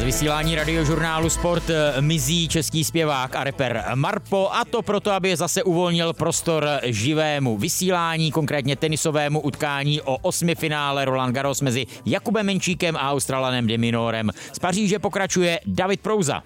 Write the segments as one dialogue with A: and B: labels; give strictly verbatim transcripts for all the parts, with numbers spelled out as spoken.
A: Z vysílání radiožurnálu Sport mizí český zpěvák a rapper Marpo, a to proto, aby zase uvolnil prostor živému vysílání, konkrétně tenisovému utkání o osmifinále Roland Garros mezi Jakubem Menčíkem a Australanem de Minorem. Z Paříže pokračuje David Prouza.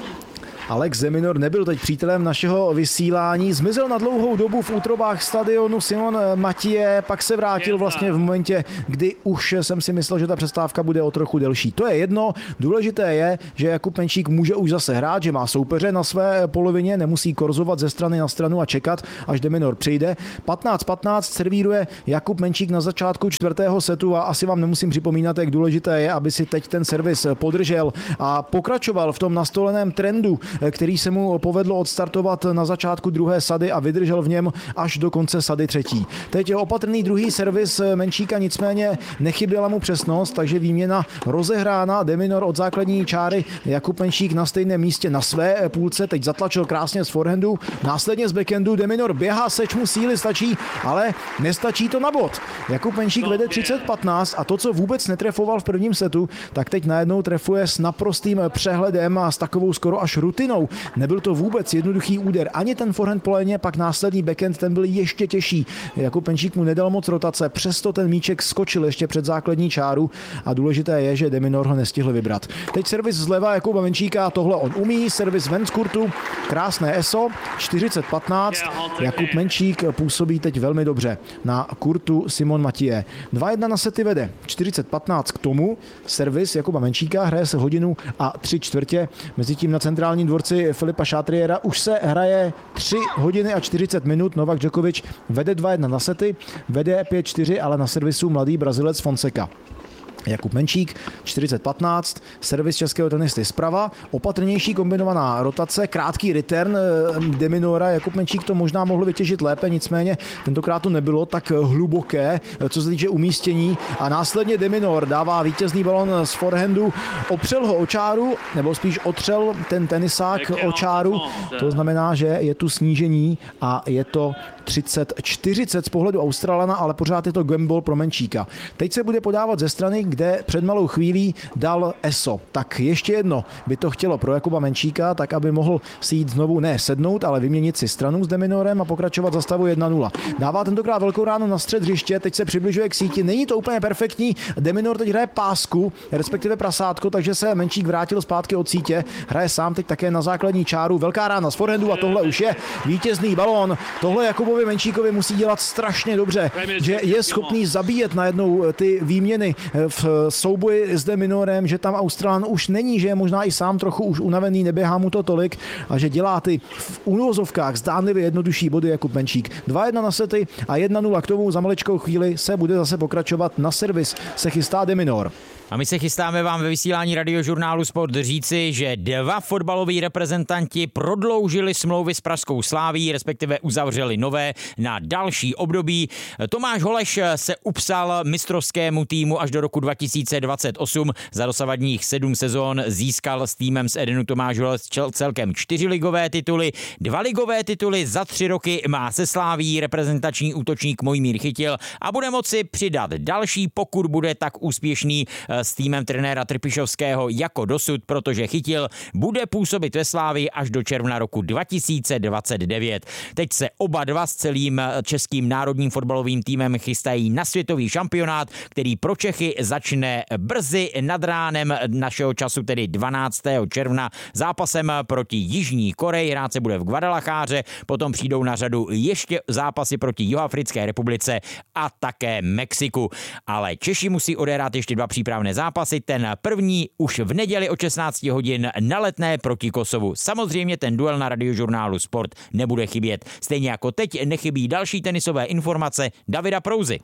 B: Alex de Minaur nebyl teď přítelem našeho vysílání, zmizel na dlouhou dobu v útrobách stadionu Simon Mathieu, pak se vrátil vlastně v momentě, kdy už jsem si myslel, že ta přestávka bude o trochu delší. To je jedno, důležité je, že Jakub Menčík může už zase hrát, že má soupeře na své polovině, nemusí korzovat ze strany na stranu a čekat, až de Minaur přijde. patnáct patnáct servíruje Jakub Menčík na začátku čtvrtého setu a asi vám nemusím připomínat, jak důležité je, aby si teď ten servis podržel a pokračoval v tom nastoleném trendu, který se mu povedlo odstartovat na začátku druhé sady a vydržel v něm až do konce sady třetí. Teď je opatrný druhý servis Menčíka, nicméně nechyběla mu přesnost, takže výměna rozehrána, de Minaur od základní čáry, Jakub Menčík na stejném místě na své půlce, teď zatlačil krásně z forehandu, následně z backhandu, de Minaur běhá, seč mu síly stačí, ale nestačí to na bod. Jakub Menčík vede třicet patnáct a to, co vůbec netrefoval v prvním setu, tak teď najednou trefuje s naprostým přehledem a s takovou skoro až rutinou. Nebyl to vůbec jednoduchý úder, ani ten forehand po léně, pak následný backhand, ten byl ještě těžší. Jakub Menčík mu nedal moc rotace, přesto ten míček skočil ještě před základní čáru a důležité je, že de Minaur ho nestihl vybrat. Teď servis zleva Jakuba Menčíka, tohle on umí, servis ven z kurtu, krásné eso, čtyřicet patnáct, Jakub Menčík působí teď velmi dobře na kurtu Simon Mathieu. dva jedna na sety vede, čtyřicet patnáct k tomu, servis Jakuba Menčíka, hraje se hodinu a tři čtvrtě, mezitím na centrálním dvorci Filipa Chatriera už se hraje tři hodiny a čtyřicet minut. Novak Djokovic vede dva jedna na sety, vede pět čtyři, ale na servisu mladý Brazilec Fonseca. Jakub Menčík, čtyřicet patnáct, servis českého tenisty zprava, opatrnější kombinovaná rotace, krátký return de Minaura, Jakub Menčík to možná mohl vytěžit lépe, nicméně tentokrát to nebylo tak hluboké, co se týče umístění a následně de Minaur dává vítězný balon z forehandu, opřel ho o čáru, nebo spíš otřel ten tenisák o čáru, to znamená, že je tu snížení a je to třicet čtyřicet z pohledu Australana, ale pořád je to gamble pro Menčíka. Teď se bude podávat ze strany, kde před malou chvílí dal eso. Tak ještě jedno by to chtělo pro Jakuba Menčíka, tak aby mohl si jít znovu ne sednout, ale vyměnit si stranu s de Minaurem a pokračovat za stavu jedna nula. Dává tentokrát velkou ránu na střed hřiště, teď se přibližuje k síti, není to úplně perfektní, de Minaur teď hraje pásku, respektive prasátko, takže se Menčík vrátil zpátky od sítě, hraje sám teď také na základní čáru, velká rána z forehandu a tohle už je vítězný balón. Tohle Jakubovi Menčíkovi musí dělat strašně dobře, že je schopný zabíjet najednou ty výměny v souboji s de Minaurem, že tam Australan už není, že je možná i sám trochu už unavený, neběhá mu to tolik a že dělá ty v úvozovkách zdánlivě jednodušší body Jakub Menčík. dva jedna na sety a jedna nula k tomu, za maličkou chvíli se bude zase pokračovat, na servis se chystá de Minaur.
A: A my se chystáme vám ve vysílání radiožurnálu Sport říci, že dva fotbaloví reprezentanti prodloužili smlouvy s pražskou Slavií, respektive uzavřeli nové na další období. Tomáš Holeš se upsal mistrovskému týmu až do roku dva tisíce dvacet osm. Za dosavadních sedm sezón získal s týmem z Edenu Tomáš Holeš celkem čtyři ligové tituly. Dva ligové tituly za tři roky má se Slavií reprezentační útočník Mojmír Chytil a bude moci přidat další, pokud bude tak úspěšný s týmem trenéra Trpišovského jako dosud, protože Chytil bude působit ve Slávii až do června roku dva tisíce dvacet devět. Teď se oba dva s celým českým národním fotbalovým týmem chystají na světový šampionát, který pro Čechy začne brzy nad ránem našeho času, tedy dvanáctého června, zápasem proti Jižní Koreji. Hrát se bude v Guadalajáře, potom přijdou na řadu ještě zápasy proti Jihoafrické republice a také Mexiku. Ale Češi musí odehrát ještě dva přípravné zápasy. Ten první už v neděli o šestnáct hodin na Letné proti Kosovu. Samozřejmě ten duel na radiožurnálu Sport nebude chybět. Stejně jako teď nechybí další tenisové informace Davida Prouzy.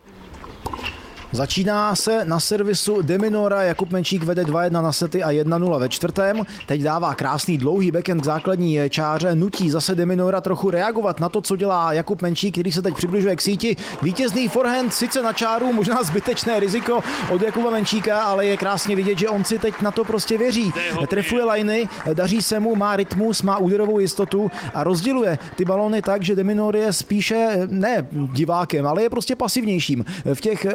B: Začíná se na servisu de Minaura, Jakub Menčík vede dva jedna na sety a jedna nula ve čtvrtém. Teď dává krásný dlouhý backhand k základní čáře, nutí zase de Minaura trochu reagovat na to, co dělá Jakub Menčík, který se teď přibližuje k síti. Vítězný forehand, sice na čáru, možná zbytečné riziko od Jakuba Menčíka, ale je krásně vidět, že on si teď na to prostě věří. Trefuje lajny, daří se mu, má rytmus, má úderovou jistotu a rozděluje ty balony tak, že de Minaur je spíše ne divákem, ale je prostě pasivnějším v těch výměnách.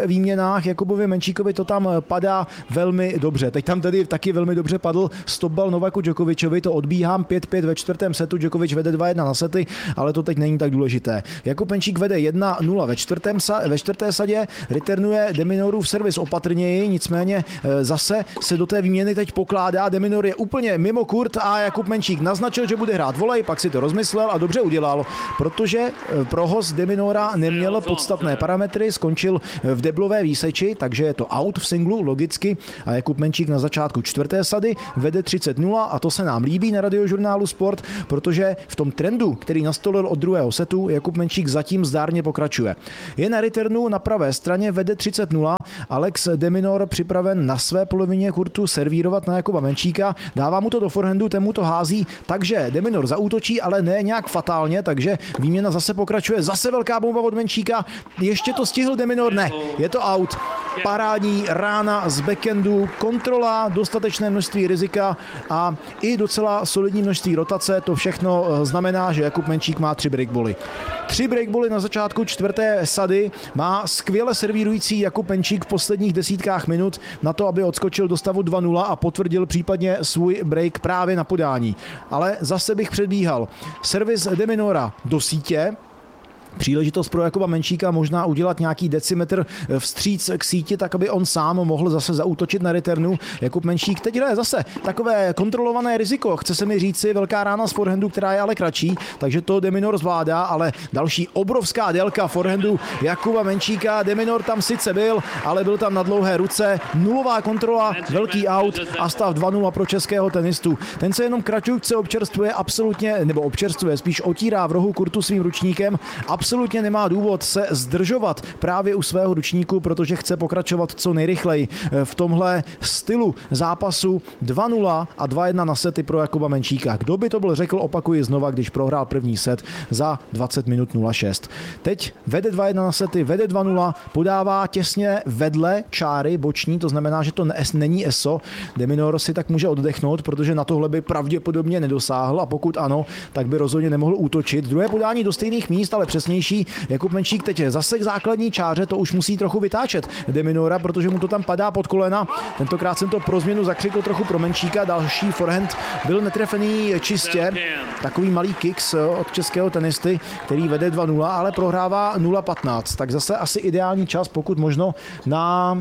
B: polovinách. Jakubovi Menčíkovi to tam padá velmi dobře. Teď tam tedy taky velmi dobře padl stopbal Novaku Djokovičovi, to odbíhám pět pět ve čtvrtém setu, Djokovič vede dva jedna na sety, ale to teď není tak důležité. Jakub Menčík vede jedna nula ve, čtvrtém, ve čtvrté sadě, returnuje de Minorův servis opatrněji, nicméně zase se do té výměny teď pokládá, de Minor je úplně mimo kurt a Jakub Menčík naznačil, že bude hrát volej, pak si to rozmyslel a dobře udělal, protože prohoz de Minora neměl podstatné parametry, skončil v deblové výseči, takže je to out v singlu, logicky, a Jakub Menčík na začátku čtvrté sady vede třicet nula a to se nám líbí na Radiožurnálu Sport, protože v tom trendu, který nastolil od druhého setu, Jakub Menčík zatím zdárně pokračuje. Je na returnu na pravé straně, vede třicet nula, Alex de Minor připraven na své polovině kurtu servírovat na Jakuba Menčíka, dává mu to do forehandu, ten mu to hází, takže de Minor zaútočí, ale ne nějak fatálně, takže výměna zase pokračuje, zase velká bomba od Menčíka, ještě to stihl de Minor, ne, je to out. Parádní rána z backendu, kontrola, dostatečné množství rizika a i docela solidní množství rotace, to všechno znamená, že Jakub Menčík má tři breakboly. Tři breakboly na začátku čtvrté sady má skvěle servírující Jakub Menčík v posledních desítkách minut na to, aby odskočil do stavu dva nula a potvrdil případně svůj break právě na podání. Ale zase bych předbíhal. Servis de Minora do sítě, příležitost pro Jakuba Menčíka možná udělat nějaký decimetr vstříc k síti, tak aby on sám mohl zase zaútočit na returnu. Jakub Menčík teď hraje zase takové kontrolované riziko. Chce se mi říci velká rána z forehandu, která je ale kratší, takže to de Minor zvládá, ale další obrovská délka forehandu Jakuba Menčíka. De Minor tam sice byl, ale byl tam na dlouhé ruce. Nulová kontrola, velký out a stav dva nula pro českého tenistu. Ten se jenom kraťůčce občerstvuje absolutně, nebo občerstvuje, spíš otírá v rohu kurtu svým ručníkem. Absolutně nemá důvod se zdržovat právě u svého ručníku, protože chce pokračovat co nejrychleji v tomhle stylu zápasu. dva nula a dva jedna na sety pro Jakuba Menčíka. Kdo by to byl řekl, opakuji znova, když prohrál první set za dvacet minut nula šest. Teď vede dva jedna na sety, vede dva nula, podává těsně vedle čáry boční, to znamená, že to není es o. De Minor si tak může oddechnout, protože na tohle by pravděpodobně nedosáhl a pokud ano, tak by rozhodně nemohl útočit. Druhé podání do stejných míst, ale přesnější. Jakub Menčík teď zase k základní čáře, to už musí trochu vytáčet de Minora, protože mu to tam padá pod kolena. Tentokrát jsem to pro změnu zakřikl trochu pro Menčíka, další forehand byl netrefený čistě. Takový malý kicks od českého tenisty, který vede dva nula, ale prohrává nula patnáct. Tak zase asi ideální čas, pokud možno, na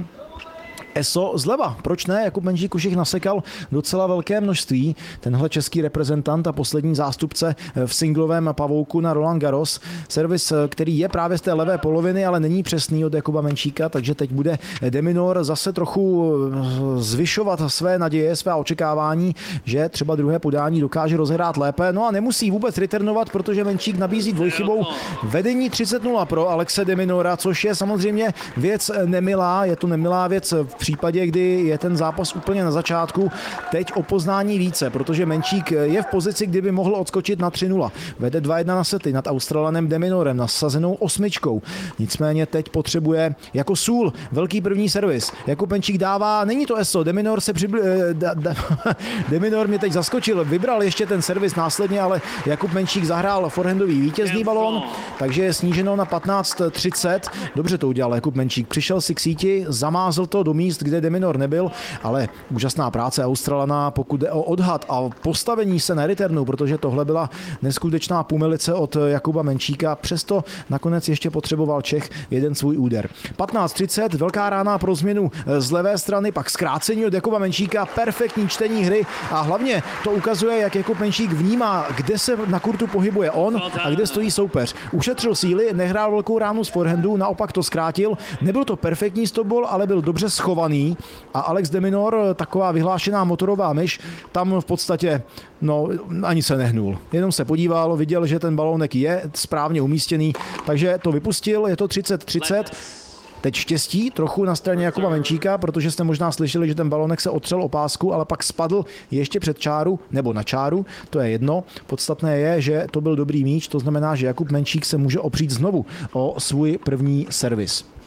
B: es o zleva. Proč ne? Jakub Menčík už jich nasekal docela velké množství. Tenhle český reprezentant a poslední zástupce v singlovém pavouku na Roland Garros. Servis, který je právě z té levé poloviny, ale není přesný od Jakuba Menčíka, takže teď bude de Minor zase trochu zvyšovat své naděje, své očekávání, že třeba druhé podání dokáže rozehrát lépe. No a nemusí vůbec returnovat, protože Menčík nabízí dvojchybou vedení třicet nula pro Alexe de Minora, což je samozřejmě věc nemilá. Je to nemilá věc v případě, kdy je ten zápas úplně na začátku. Teď o poznání více, protože Menčík je v pozici, kdyby mohl odskočit na tři nula. Vede dva jedna na sety nad Australanem de Minorem, nasazenou osmičkou. Nicméně teď potřebuje jako sůl velký první servis. Jakub Menčík dává, není to es o, de Minor se přibl... Da, da, de Minor mě teď zaskočil, vybral ještě ten servis následně, ale Jakub Menčík zahrál forehandový vítězný balón, takže je sníženo na patnáct třicet. Dobře to udělal Jakub Menčík. Přišel si k síti, zamázl to do míst, kde de Minor nebyl, ale úžasná práce Australana, pokud jde o odhad a postavení se na returnu, protože tohle byla neskutečná pumelice od Jakuba Menčíka, přesto nakonec ještě potřeboval Čech jeden svůj úder. patnáct třicet, velká rána pro změnu z levé strany, pak zkrácení od Jakuba Menčíka, perfektní čtení hry a hlavně to ukazuje, jak Jakub Menčík vnímá, kde se na kurtu pohybuje on a kde stojí soupeř. Ušetřil síly, nehrál velkou ránu z forehandu, naopak to zkrátil. Nebyl to perfektní stopball, ale byl dobře schovaný a Alex de Minor, taková vyhlášená motorová myš, tam v podstatě no, ani se nehnul. Jenom se podíval, viděl, že ten balónek je správně umístěný, takže to vypustil, je to třicet třicet. Teď štěstí trochu na straně Jakuba Menčíka, protože jste možná slyšeli, že ten balonek se otřel o pásku, ale pak spadl ještě před čáru, nebo na čáru, to je jedno. Podstatné je, že to byl dobrý míč, to znamená, že Jakub Menčík se může opřít znovu o svůj první servis.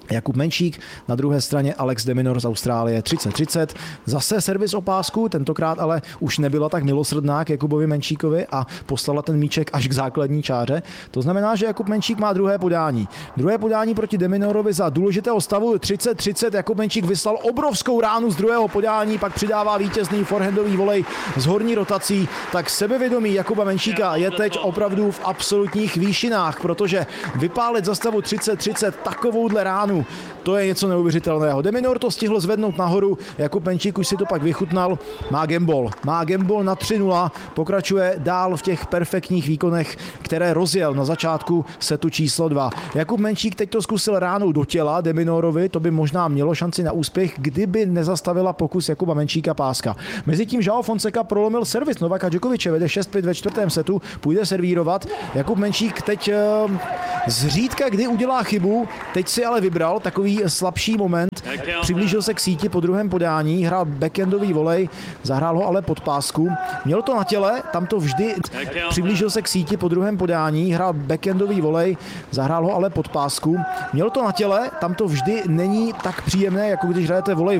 B: Jakub Menšík, na druhé straně Alex de Minaur z Austrálie třicet třicet. Zase servis o pásku, tentokrát ale už nebyla tak milosrdná k Jakubovi Menšíkovi a poslala ten míček až k základní čáře. To znamená, že Jakub Menšík má druhé podání. Druhé podání proti de Minaurovi za důležitého stavu třicet třicet. Jakub Menšík vyslal obrovskou ránu z druhého podání, pak přidává vítězný forehandový volej z horní rotací. Tak sebevědomí Jakuba Menšíka je teď opravdu v absolutních výšinách, protože vypálit za stavu třicet třicet takovouhle ránu, to je něco neuvěřitelného. De Minaur to stihl zvednout nahoru, Jakub Menšík už si to pak vychutnal, má gambol. Má gambol na tři nula, pokračuje dál v těch perfektních výkonech, které rozjel na začátku setu číslo dva. Jakub Menšík teď to zkusil ránou do těla de Minaurovi, to by možná mělo šanci na úspěch, kdyby nezastavila pokus Jakuba Menšíka páska. Mezitím João Fonseca prolomil servis Novaka Djokoviče, vede šest pět ve čtvrtém setu, půjde servírovat. Jakub Menšík teď zřídka kdy udělá chybu, teď si ale vybral takový slabší moment, přiblížil se k síti po druhém podání, hrál backendový volej, zahrál ho ale pod pásku. Měl to na těle, tam to vždy přiblížil se k síti po druhém podání, hrál backendový volej, zahrál ho ale pod pásku. Měl to na těle, tam to vždy není tak příjemné, jako když hrajete volej